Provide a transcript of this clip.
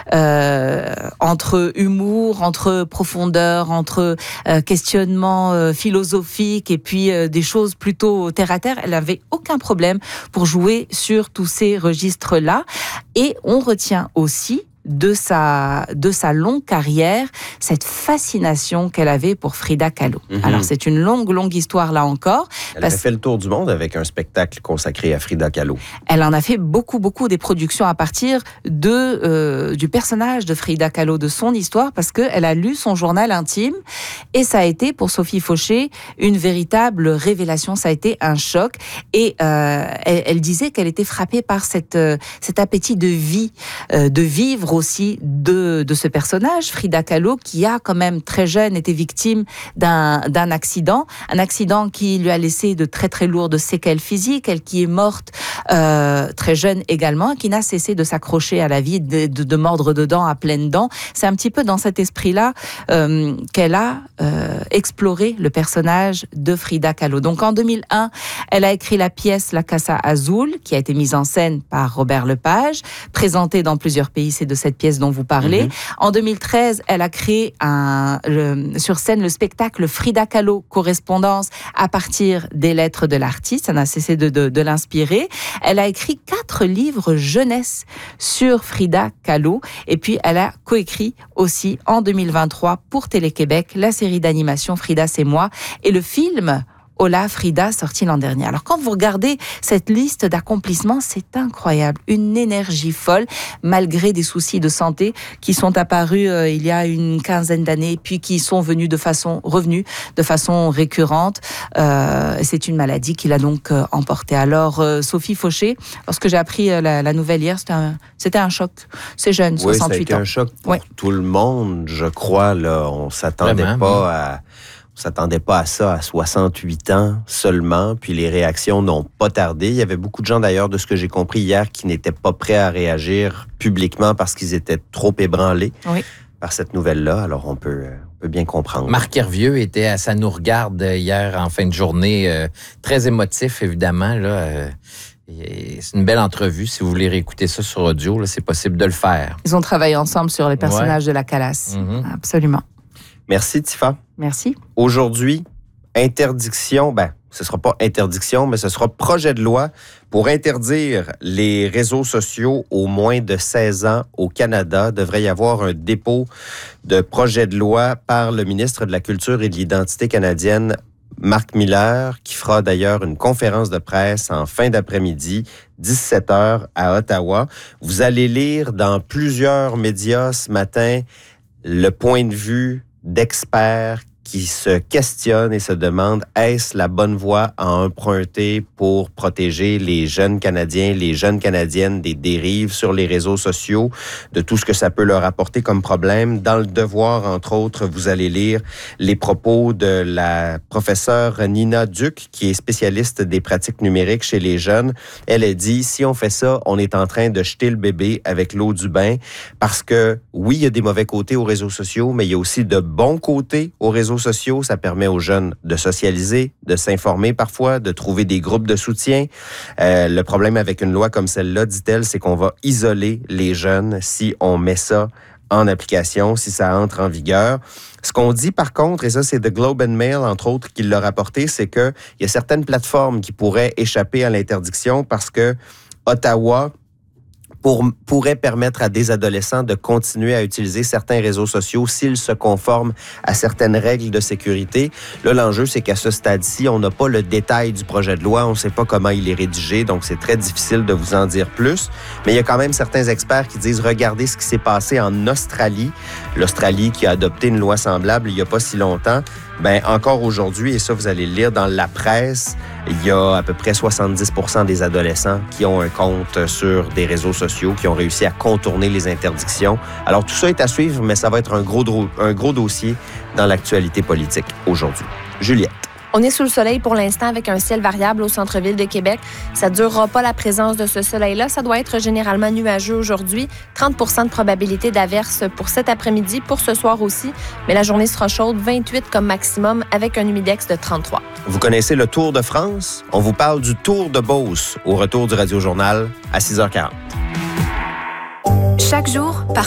entre humour, entre profondeur, entre questionnement philosophique et puis des choses plutôt terre à terre. Elle n'avait aucun problème pour jouer sur tous ces registres-là. Et on retient aussi de sa longue carrière, cette fascination qu'elle avait pour Frida Kahlo. Mm-hmm. Alors, c'est une longue histoire, là encore. Elle a fait le tour du monde avec un spectacle consacré à Frida Kahlo. Elle en a fait beaucoup des productions à partir du personnage de Frida Kahlo, de son histoire, parce qu'elle a lu son journal intime, et ça a été, pour Sophie Fauché, une véritable révélation. Ça a été un choc, et elle disait qu'elle était frappée par cet appétit de vie, de vivre aussi de ce personnage, Frida Kahlo, qui a quand même très jeune été victime d'un accident, un accident qui lui a laissé de très lourdes séquelles physiques, elle qui est morte très jeune également, qui n'a cessé de s'accrocher à la vie, de mordre dedans à pleines dents. C'est un petit peu dans cet esprit-là qu'elle a exploré le personnage de Frida Kahlo. Donc en 2001, elle a écrit la pièce La Casa Azul, qui a été mise en scène par Robert Lepage, présentée dans plusieurs pays, c'est de cette pièce dont vous parlez. Mm-hmm. En 2013, elle a créé sur scène le spectacle Frida Kahlo Correspondance à partir des lettres de l'artiste. Ça n'a cessé de l'inspirer. Elle a écrit 4 livres jeunesse sur Frida Kahlo. Et puis, elle a coécrit aussi en 2023 pour Télé-Québec la série d'animation Frida, c'est moi et le film Hola Frida, sorti l'an dernier. Alors quand vous regardez cette liste d'accomplissements, c'est incroyable. Une énergie folle, malgré des soucis de santé qui sont apparus il y a une quinzaine d'années, puis qui sont revenus de façon récurrente. C'est une maladie qui l'a donc emportée. Alors Sophie Fauché, lorsque j'ai appris la nouvelle hier, c'était un choc. C'est jeune, 68 ans. Oui, ça a été un choc pour tout le monde, je crois. Là, on s'attendait s'attendait pas à ça à 68 ans seulement, puis les réactions n'ont pas tardé. Il y avait beaucoup de gens, d'ailleurs, de ce que j'ai compris hier, qui n'étaient pas prêts à réagir publiquement parce qu'ils étaient trop ébranlés par cette nouvelle-là. Alors, on peut bien comprendre. Marc Hervieux était à Ça nous regarde hier en fin de journée, très émotif, évidemment, là. C'est une belle entrevue. Si vous voulez réécouter ça sur audio, là, c'est possible de le faire. Ils ont travaillé ensemble sur les personnages de la Calas. Mm-hmm. Absolument. Merci, Tifa. Merci. Aujourd'hui, interdiction, ce ne sera pas interdiction, mais ce sera projet de loi pour interdire les réseaux sociaux aux moins de 16 ans au Canada. Il devrait y avoir un dépôt de projet de loi par le ministre de la Culture et de l'Identité canadienne, Marc Miller, qui fera d'ailleurs une conférence de presse en fin d'après-midi, 17h à Ottawa. Vous allez lire dans plusieurs médias ce matin le point de vue d'experts qui se questionnent et se demandent est-ce la bonne voie à emprunter pour protéger les jeunes Canadiens, les jeunes Canadiennes des dérives sur les réseaux sociaux, de tout ce que ça peut leur apporter comme problème. Dans Le Devoir, entre autres, vous allez lire les propos de la professeure Nina Duc, qui est spécialiste des pratiques numériques chez les jeunes. Elle a dit, si on fait ça, on est en train de jeter le bébé avec l'eau du bain, parce que oui, il y a des mauvais côtés aux réseaux sociaux, mais il y a aussi de bons côtés aux réseaux sociaux. Ça permet aux jeunes de socialiser, de s'informer parfois, de trouver des groupes de soutien. Le problème avec une loi comme celle-là, dit-elle, c'est qu'on va isoler les jeunes si on met ça en application, si ça entre en vigueur. Ce qu'on dit par contre, et ça c'est The Globe and Mail, entre autres, qui l'a rapporté, c'est qu'il y a certaines plateformes qui pourraient échapper à l'interdiction parce que Ottawa pourrait permettre à des adolescents de continuer à utiliser certains réseaux sociaux s'ils se conforment à certaines règles de sécurité. Là, l'enjeu, c'est qu'à ce stade-ci, on n'a pas le détail du projet de loi, on ne sait pas comment il est rédigé, donc c'est très difficile de vous en dire plus. Mais il y a quand même certains experts qui disent, regardez ce qui s'est passé en Australie. L'Australie qui a adopté une loi semblable il n'y a pas si longtemps. Encore aujourd'hui, et ça, vous allez le lire dans la presse, il y a à peu près 70% des adolescents qui ont un compte sur des réseaux sociaux, qui ont réussi à contourner les interdictions. Alors, tout ça est à suivre, mais ça va être un gros dossier dans l'actualité politique aujourd'hui. Juliette. On est sous le soleil pour l'instant avec un ciel variable au centre-ville de Québec. Ça ne durera pas la présence de ce soleil-là. Ça doit être généralement nuageux aujourd'hui. 30% de probabilité d'averse pour cet après-midi, pour ce soir aussi. Mais la journée sera chaude, 28 comme maximum, avec un humidex de 33. Vous connaissez le Tour de France? On vous parle du Tour de Beauce au retour du Radio-Journal à 6h40. Chaque jour, par